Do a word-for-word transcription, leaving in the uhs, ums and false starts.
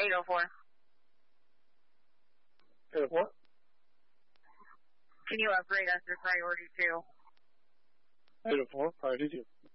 eight oh four. eight oh four? Can you upgrade us to priority two? eight oh four, priority two.